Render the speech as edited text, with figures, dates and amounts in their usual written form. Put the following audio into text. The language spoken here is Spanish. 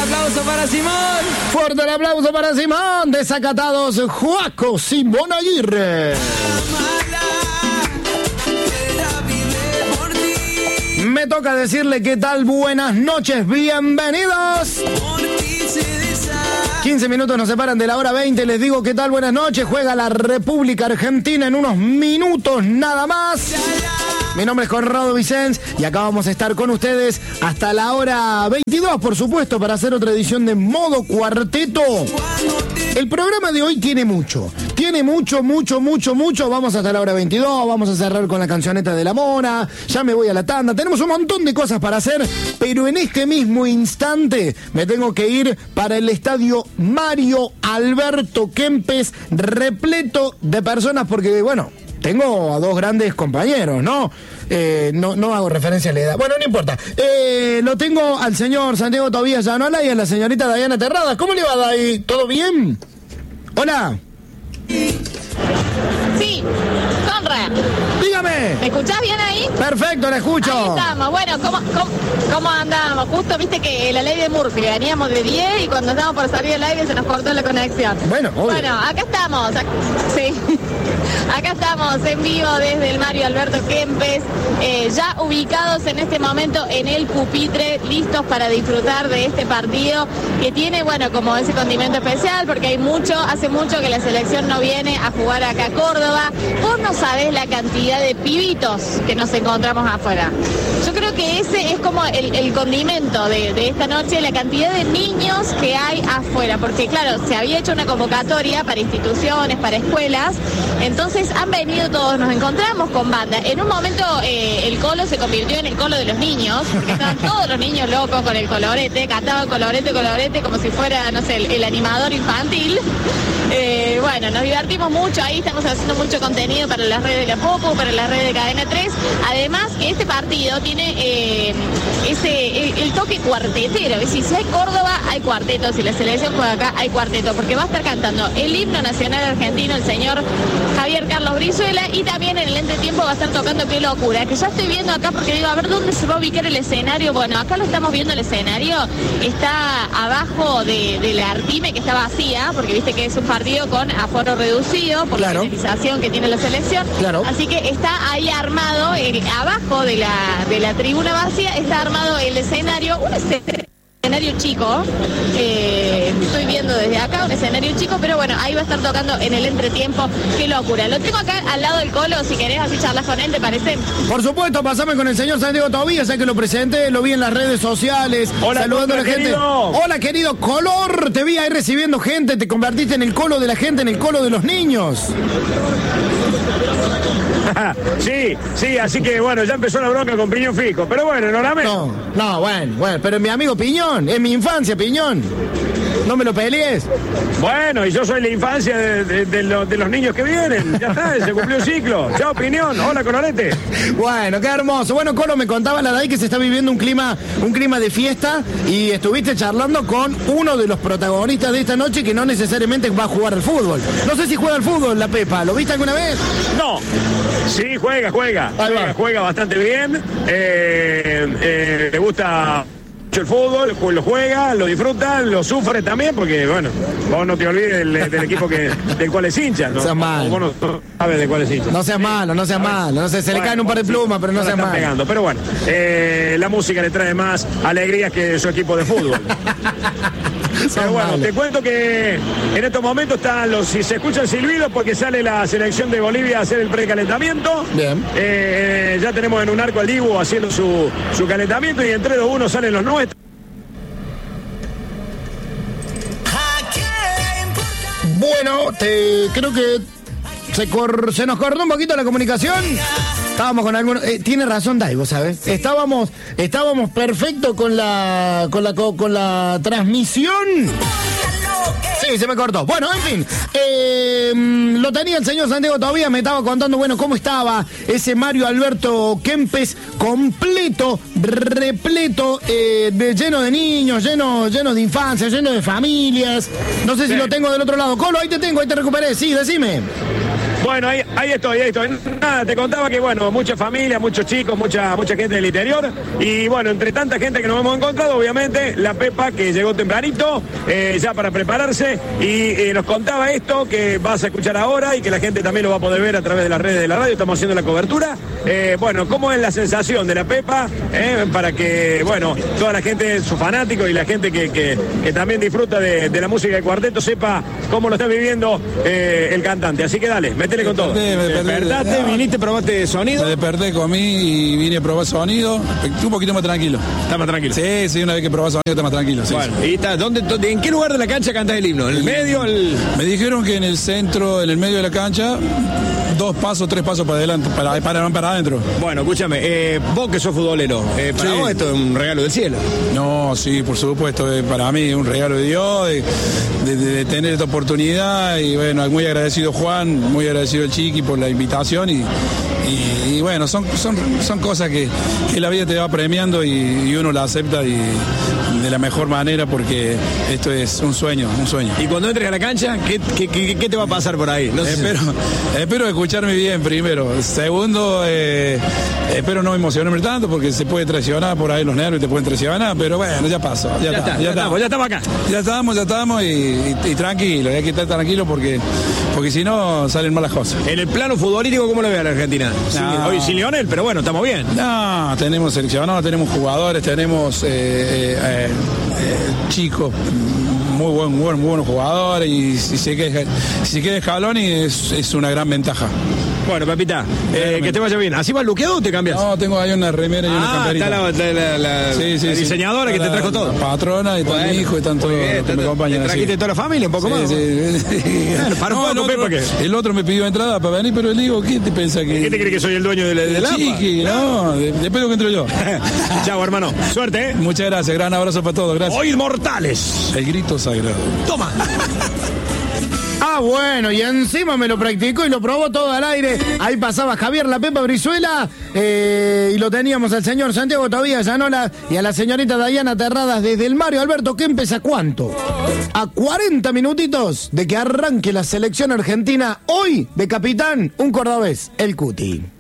aplauso para Simón. Fuerte el aplauso para Simón. Desacatados, Joaco Simón Aguirre. Me toca decirle qué tal, buenas noches, bienvenidos. 15 minutos nos separan de la hora 20, les digo qué tal, buenas noches. Juega la República Argentina en unos minutos nada más. Mi nombre es Conrado Vicens y acá vamos a estar con ustedes hasta la hora 22, por supuesto, para hacer otra edición de Modo Cuarteto. El programa de hoy tiene mucho. Vamos hasta la hora 22, vamos a cerrar con la cancioneta de la Mona, ya me voy a la tanda. Tenemos un montón de cosas para hacer, pero en este mismo instante me tengo que ir para el estadio Mario Alberto Kempes, repleto de personas porque, bueno, tengo a dos grandes compañeros, ¿no? No hago referencia a la edad. Bueno, no importa. Lo tengo al señor Santiago Tobías Llanola y a la señorita Dayana Terradas. ¿Cómo le va, Day? ¿Todo bien? Hola. Sí, Conrad. Dígame. ¿Me escuchás bien ahí? Perfecto, la escucho. Ahí estamos. Bueno, ¿cómo andamos? Justo viste que la ley de Murphy, veníamos de 10 y cuando estábamos por salir del aire se nos cortó la conexión. Bueno, obvio. Bueno, acá estamos. Sí. Acá estamos en vivo desde el Mario Alberto Kempes, ya ubicados en este momento en el pupitre, listos para disfrutar de este partido que tiene, bueno, como ese condimento especial, porque hace mucho que la selección no viene a jugar acá a Córdoba. Vos no sabés la cantidad de pibitos que nos encontramos afuera. Yo creo que ese es como el condimento de esta noche, la cantidad de niños que hay afuera, porque claro, se había hecho una convocatoria para instituciones, para escuelas, entonces han venido todos, nos encontramos con banda. En un momento el colo se convirtió en el colo de los niños, porque estaban todos los niños locos con el colorete, cantaban colorete, como si fuera, no sé, el animador infantil. Bueno, nos divertimos mucho, ahí estamos haciendo mucho contenido para las redes de la Popo, para las redes de Cadena 3. Además que este partido tiene el toque cuartetero, es decir, si hay Córdoba hay cuarteto, si la selección juega acá hay cuarteto, porque va a estar cantando el himno nacional argentino el señor Javier Carlos Brizuela y también en el entretiempo va a estar tocando Qué Locura, que ya estoy viendo acá porque digo, a ver dónde se va a ubicar el escenario. Bueno, acá lo estamos viendo el escenario, está abajo de la Artime que está vacía, porque viste que es un partido con aforo reducido por la finalización que tiene la selección. Claro. Así que está ahí armado, abajo de la tribuna vacía, está armado el escenario, un escenario chico, estoy viendo desde acá un escenario chico, pero bueno, ahí va a estar tocando en el entretiempo Qué Locura. Lo tengo acá al lado del colo, si querés así charlas con él, ¿te parece? Por supuesto, pasame con el señor Santiago Tobías, ya que lo presenté, lo vi en las redes sociales, hola, saludando a la gente. Querido. Hola, querido Color, te vi ahí recibiendo gente, te convertiste en el colo de la gente, en el colo de los niños. Sí, así que bueno, ya empezó la bronca con Piñón Fijo, pero bueno, No, bueno, pero mi amigo Piñón, es mi infancia, Piñón. No me lo pelees. Bueno, y yo soy la infancia de los niños que vienen. Ya está, se cumplió el ciclo. Chao, Piñón. Hola, Colorete. Bueno, qué hermoso. Bueno, Colo, me contaba la DAI que se está viviendo un clima de fiesta y estuviste charlando con uno de los protagonistas de esta noche que no necesariamente va a jugar al fútbol. No sé si juega al fútbol la Pepa. ¿Lo viste alguna vez? No. Sí, juega. Juega bastante bien. Le gusta el fútbol, lo juega, lo disfruta, lo sufre también, porque bueno, vos no te olvides del equipo del cual es hincha, ¿no? No seas malo. Vos no sabes de cuál es hincha. No seas malo. No sé, se le caen un par de plumas, pero no seas malo. Pegando. Pero bueno, la música le trae más alegrías que su equipo de fútbol. Pero bueno, te cuento que en estos momentos si se escucha el silbido porque sale la selección de Bolivia a hacer el precalentamiento. Bien. Ya tenemos en un arco al Dibu haciendo su calentamiento y en 3, 2, 1 salen los nuestros. Bueno, creo que se nos cortó un poquito la comunicación. Estábamos con algunos. Tiene razón Daigo, ¿sabes? Estábamos perfecto con la transmisión. Sí, se me cortó. Bueno, en fin. Lo tenía el señor Santiago todavía, me estaba contando, bueno, cómo estaba ese Mario Alberto Kempes completo, repleto, lleno de niños, lleno de infancia, lleno de familias. No sé si lo tengo del otro lado. Colo, ahí te recuperé. Sí, decime. Bueno, ahí estoy. Nada, te contaba que, bueno, mucha familia, muchos chicos, mucha gente del interior. Y bueno, entre tanta gente que nos hemos encontrado, obviamente, la Pepa que llegó tempranito, ya para prepararse. Y nos contaba esto que vas a escuchar ahora y que la gente también lo va a poder ver a través de las redes de la radio. Estamos haciendo la cobertura. Bueno, ¿cómo es la sensación de la Pepa? Para que, bueno, toda la gente, sus fanáticos y la gente que también disfruta de la música del cuarteto sepa cómo lo está viviendo el cantante. Así que dale, métele con todo. Me despertaste, viniste, probaste sonido. Me desperté, comí y vine a probar sonido. Estuve un poquito más tranquilo. ¿Está más tranquilo? Sí, una vez que probás sonido está más tranquilo. Sí, bueno, ¿y en qué lugar de la cancha cantás el himno? ¿En el medio? Me dijeron que en el centro, en el medio de la cancha, 2 pasos, 3 pasos para adelante, para adentro. Bueno, escúchame, vos que sos futbolero, para vos esto es un regalo del cielo. No, sí, por supuesto, para mí es un regalo de Dios, de tener esta oportunidad, y bueno, muy agradecido Juan, muy agradecido el Chiqui por la invitación, y bueno, son cosas que la vida te va premiando y uno la acepta y de la mejor manera, porque esto es un sueño. Y cuando entres a la cancha, ¿qué te va a pasar por ahí? No sé. Espero escucharme bien primero. Segundo, espero no emocionarme tanto, porque se puede traicionar por ahí, los nervios te pueden traicionar, pero bueno, ya pasó. Ya estamos acá. Ya estamos y tranquilo, hay que estar tranquilo porque si no salen malas cosas. En el plano futbolístico, ¿cómo lo ve a la Argentina? No. Hoy sin Lionel, pero bueno, estamos bien. No, tenemos seleccionados, tenemos jugadores, tenemos chicos, muy buenos jugadores, y si se queda Scaloni es una gran ventaja. Bueno, Pepita, que te vaya bien. ¿Así vas luqueado o te cambias? No, tengo ahí una remera y una camperita. Está la diseñadora que te trajo todo. La patrona, y está mi hijo, y tanto que me acompañan. ¿Te trajiste toda la familia un poco más? Sí. Bueno, para un poco, Pepa, ¿qué? El otro me pidió entrada para venir, pero le digo, ¿qué te piensa que...? ¿Qué te cree que soy el dueño de la Chiqui, no, después de que entro yo. Chao, hermano. Suerte, ¿eh? Muchas gracias, gran abrazo para todos, gracias. Hoy mortales. El grito sagrado. Toma. Bueno, y encima me lo practicó y lo probó todo al aire. Ahí pasaba Javier La Pepa Brizuela, y lo teníamos al señor Santiago Tobías Llanola y a la señorita Dayana Terradas desde el Mario Alberto Kempes. ¿A cuánto? A 40 minutitos de que arranque la selección argentina. Hoy, de capitán, un cordobés, el Cuti.